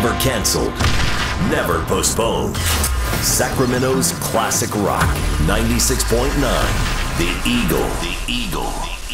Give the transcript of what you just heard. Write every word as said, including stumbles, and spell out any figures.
Never canceled, never postponed. Sacramento's classic rock, ninety-six point nine, The Eagle. The Eagle.